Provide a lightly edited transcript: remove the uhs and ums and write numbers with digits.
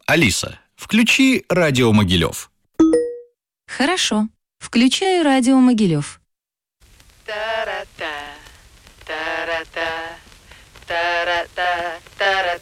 Алиса, включи радио Могилев. Хорошо. Включаю радио Могилев. Та-ра-та, та-ра-та, та-ра-та.